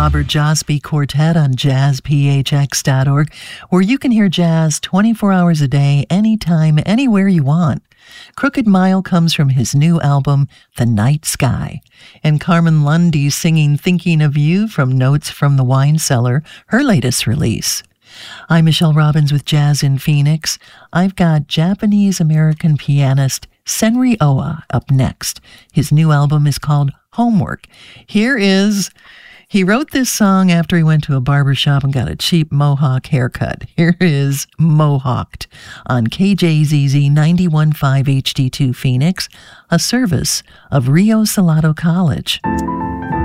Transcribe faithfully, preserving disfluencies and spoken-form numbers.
Robert Josby Quartet on jazz p h x dot org, where you can hear jazz twenty-four hours a day, anytime, anywhere you want. Crooked Mile comes from his new album, The Night Sky. And Carmen Lundy singing Thinking of You from Notes from the Wine Cellar, her latest release. I'm Michelle Robbins with Jazz in Phoenix. I've got Japanese-American pianist Senri Oa up next. His new album is called Homework. Here is... He wrote this song after he went to a barbershop and got a cheap mohawk haircut. Here is Mohawked on K J Z Z ninety-one point five H D two Phoenix, a service of Rio Salado College.